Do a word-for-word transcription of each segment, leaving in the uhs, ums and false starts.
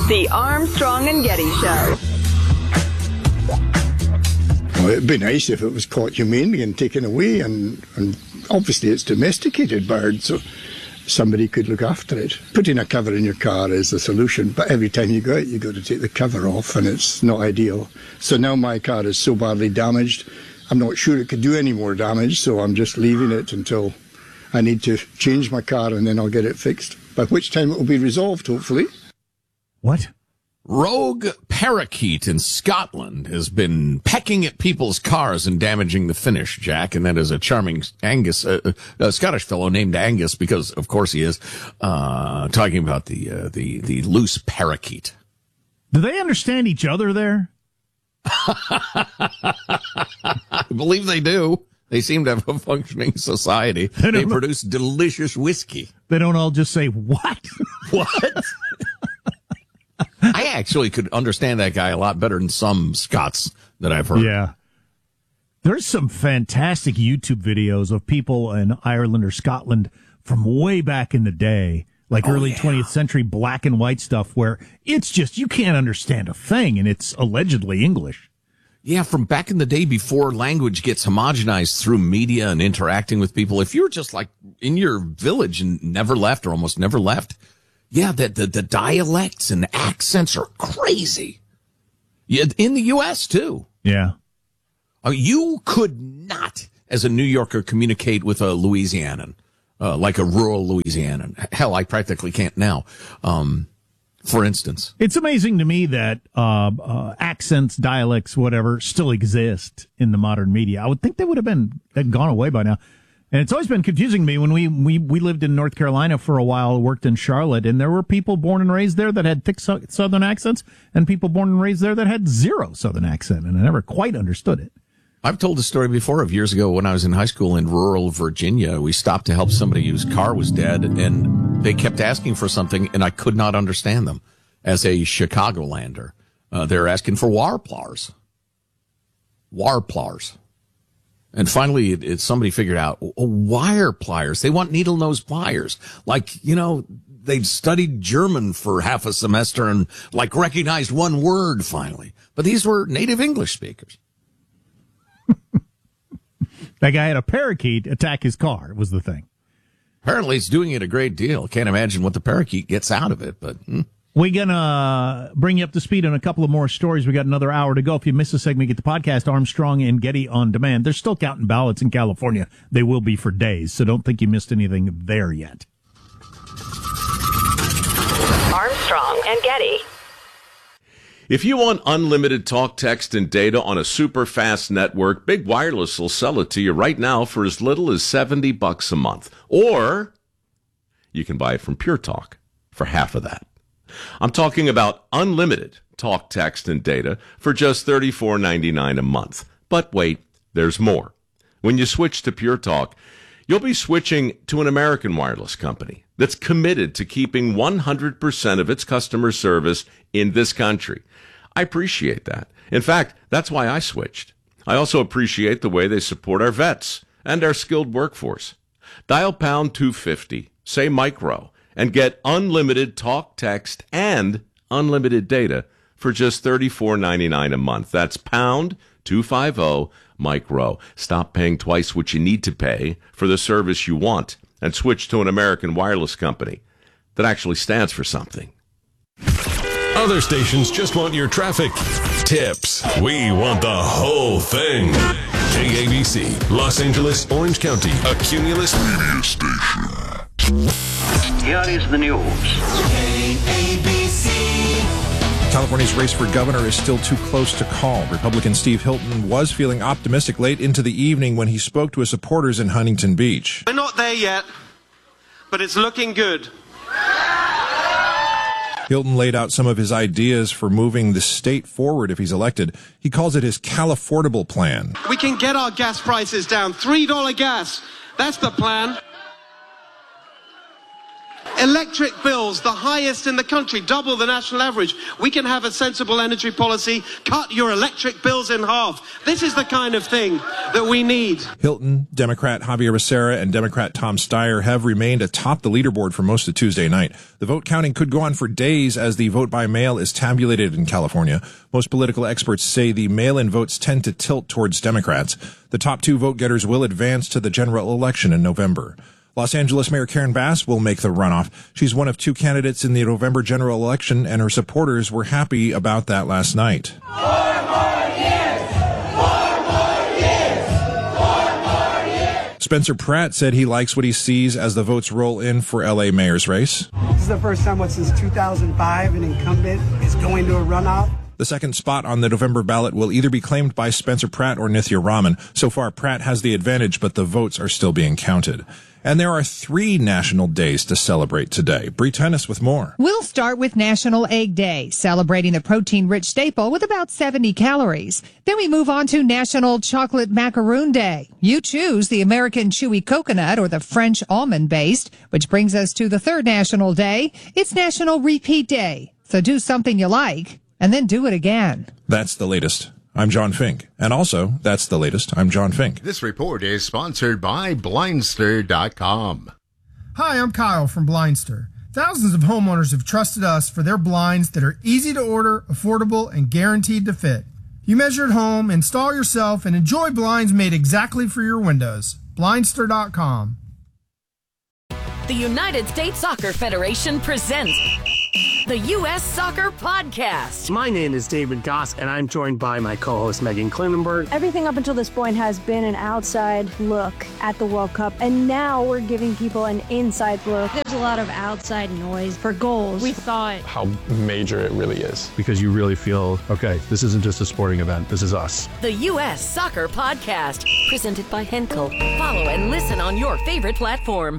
The Armstrong and Getty Show. Well, it'd be nice if it was caught humanely and taken away, and, and obviously it's domesticated bird, so somebody could look after it. Putting a cover in your car is the solution, but every time you go out, you've got to take the cover off, and it's not ideal. So now my car is so badly damaged, I'm not sure it could do any more damage, so I'm just leaving it until I need to change my car, and then I'll get it fixed, by which time it will be resolved, hopefully. What? Rogue parakeet in Scotland has been pecking at people's cars and damaging the finish, Jack, and that is a charming Angus, uh, a Scottish fellow named Angus, because of course he is, uh, talking about the, uh, the, the loose parakeet. Do they understand each other there? I believe they do. They seem to have a functioning society. They, they produce delicious whiskey. They don't all just say, what? What? I actually could understand that guy a lot better than some Scots that I've heard. Yeah. There's some fantastic YouTube videos of people in Ireland or Scotland from way back in the day, like oh, early yeah. twentieth century black and white stuff, where it's just, you can't understand a thing, and it's allegedly English. Yeah, from back in the day before language gets homogenized through media and interacting with people. If you were just like in your village and never left or almost never left, yeah, the, the, the dialects and accents are crazy. Yeah, in the U S too. Yeah. Uh, you could not, as a New Yorker, communicate with a Louisianan, uh, like a rural Louisianan. Hell, I practically can't now. Um, for instance, it's amazing to me that uh, uh, accents, dialects, whatever, still exist in the modern media. I would think they would have been had gone away by now. And it's always been confusing to me when we, we, we lived in North Carolina for a while, worked in Charlotte, and there were people born and raised there that had thick Southern accents and people born and raised there that had zero Southern accent, and I never quite understood it. I've told the story before of years ago when I was in high school in rural Virginia. We stopped to help somebody whose car was dead, and they kept asking for something, and I could not understand them. As a Chicagolander, uh, they're asking for warplars. Warplars. And finally, it, it, somebody figured out, oh, wire pliers. They want needle nose pliers. Like, you know, they'd studied German for half a semester and, like, recognized one word finally. But these were native English speakers. That guy had a parakeet attack his car, was the thing. Apparently, it's doing it a great deal. Can't imagine what the parakeet gets out of it, but... Hmm. We're going to bring you up to speed on a couple of more stories. We got another hour to go. If you miss a segment, get the podcast Armstrong and Getty on demand. They're still counting ballots in California. They will be for days, so don't think you missed anything there yet. Armstrong and Getty. If you want unlimited talk, text, and data on a super fast network, Big Wireless will sell it to you right now for as little as seventy bucks a month. Or you can buy it from Pure Talk for half of that. I'm talking about unlimited talk, text, and data for just thirty-four ninety-nine a month. But wait, there's more. When you switch to Pure Talk, you'll be switching to an American wireless company that's committed to keeping one hundred percent of its customer service in this country. I appreciate that. In fact, that's why I switched. I also appreciate the way they support our vets and our skilled workforce. Dial pound two fifty, say micro, and get unlimited talk, text, and unlimited data for just thirty-four ninety-nine a month. That's pound two fifty micro. Stop paying twice what you need to pay for the service you want and switch to an American wireless company that actually stands for something. Other stations just want your traffic tips. We want the whole thing. K A B C, Los Angeles, Orange County, a Cumulus media station. Here is the news. K A B C. California's race for governor is still too close to call. Republican Steve Hilton was feeling optimistic late into the evening when he spoke to his supporters in Huntington Beach. We're not there yet, but it's looking good. Hilton laid out some of his ideas for moving the state forward if he's elected. He calls it his Califordable plan. We can get our gas prices down. three dollars gas. That's the plan. Electric bills, the highest in the country, double the national average. We can have a sensible energy policy, cut your electric bills in half. This is the kind of thing that we need. Hilton, Democrat Javier Becerra, and Democrat Tom Steyer have remained atop the leaderboard for most of Tuesday night. The vote counting could go on for days as the vote by mail is tabulated in California. Most political experts say the mail-in votes tend to tilt towards Democrats. The top two vote getters will advance to the general election in November. Los Angeles Mayor Karen Bass will make the runoff. She's one of two candidates in the November general election, and her supporters were happy about that last night. Four more years! Four more years! Four more years! Spencer Pratt said he likes what he sees as the votes roll in for L A mayor's race. This is the first time, what, since two thousand five an incumbent is going to a runoff. The second spot on the November ballot will either be claimed by Spencer Pratt or Nithya Raman. So far, Pratt has the advantage, but the votes are still being counted. And there are three national days to celebrate today. Bree Tennis with more. We'll start with National Egg Day, celebrating the protein-rich staple with about seventy calories. Then we move on to National Chocolate Macaroon Day. You choose the American Chewy Coconut or the French Almond-based, which brings us to the third national day. It's National Repeat Day. So do something you like, and then do it again. That's the latest. I'm John Fink. And also, that's the latest. I'm John Fink. This report is sponsored by Blindster dot com. Hi, I'm Kyle from Blindster. Thousands of homeowners have trusted us for their blinds that are easy to order, affordable, and guaranteed to fit. You measure at home, install yourself, and enjoy blinds made exactly for your windows. Blindster dot com. The United States Soccer Federation presents the U S Soccer Podcast. My name is David Goss, and I'm joined by my co-host Megan Klinenberg. Everything up until this point has been an outside look at the World Cup, and now we're giving people an inside look. There's a lot of outside noise for goals. We thought how major it really is, because you really feel, okay, this isn't just a sporting event, this is us. The U S Soccer Podcast, presented by Henkel. Follow and listen on your favorite platform.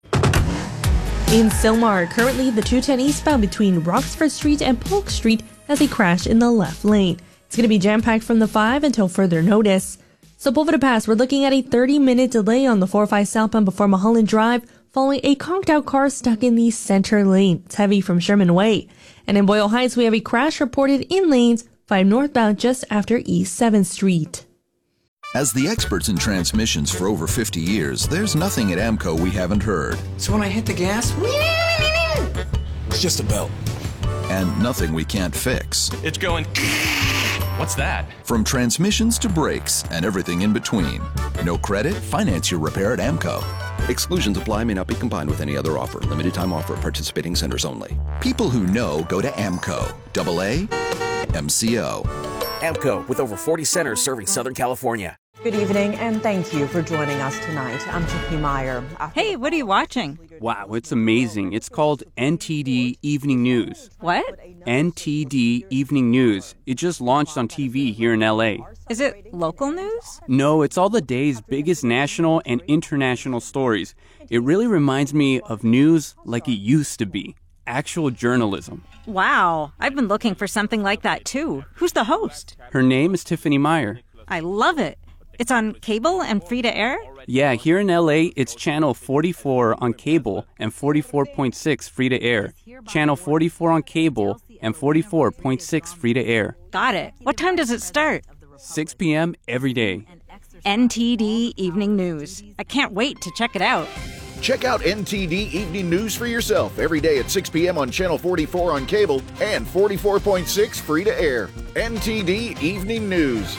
In Sylmar, currently the two ten eastbound between Roxford Street and Polk Street has a crash in the left lane. It's going to be jam-packed from the five until further notice. Sepulveda Pass, we're looking at a thirty-minute delay on the four oh five southbound before Mulholland Drive, following a conked-out car stuck in the center lane. It's heavy from Sherman Way. And in Boyle Heights, we have a crash reported in lanes five northbound just after East seventh Street. As the experts in transmissions for over fifty years, there's nothing at AMCO we haven't heard. So when I hit the gas, it's just a belt. And nothing we can't fix. It's going... What's that? From transmissions to brakes and everything in between. No credit? Finance your repair at AMCO. Exclusions apply, may not be combined with any other offer. Limited time offer at participating centers only. People who know go to AMCO. Double A, M C O. AMCO, with over forty centers serving Southern California. Good evening, and thank you for joining us tonight. I'm Tiffany Meyer. Hey, what are you watching? Wow, it's amazing. It's called N T D Evening News. What? N T D Evening News. It just launched on T V here in L A. Is it local news? No, it's all the day's biggest national and international stories. It really reminds me of news like it used to be. Actual journalism. Wow, I've been looking for something like that too. Who's the host? Her name is Tiffany Meyer. I love it. It's on cable and free to air? Yeah, here in L A, it's channel forty-four on cable and forty-four point six free to air. Channel forty-four on cable and forty-four point six free to air. Got it. What time does it start? six p.m. every day. N T D Evening News. I can't wait to check it out. Check out N T D Evening News for yourself every day at six p.m. on Channel forty-four on cable and forty-four point six free to air. N T D Evening News.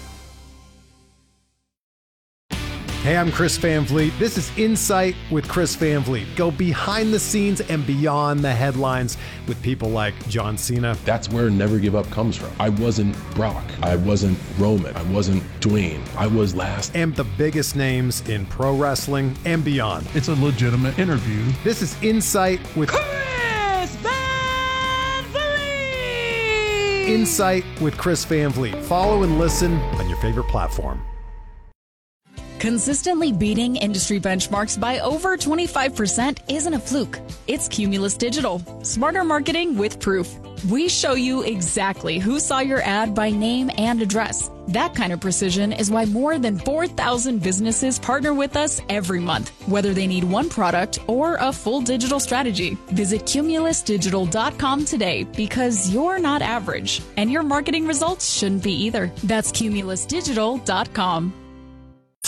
Hey, I'm Chris Van Vliet. This is Insight with Chris Van Vliet. Go behind the scenes and beyond the headlines with people like John Cena. That's where Never Give Up comes from. I wasn't Brock. I wasn't Roman. I wasn't Dwayne. I was last. And the biggest names in pro wrestling and beyond. It's a legitimate interview. This is Insight with Chris Van Vliet! Insight with Chris Van Vliet. Follow and listen on your favorite platform. Consistently beating industry benchmarks by over twenty-five percent isn't a fluke. It's Cumulus Digital. Smarter marketing with proof. We show you exactly who saw your ad by name and address. That kind of precision is why more than four thousand businesses partner with us every month, whether they need one product or a full digital strategy. Visit Cumulus Digital dot com today because you're not average, and your marketing results shouldn't be either. That's Cumulus Digital dot com.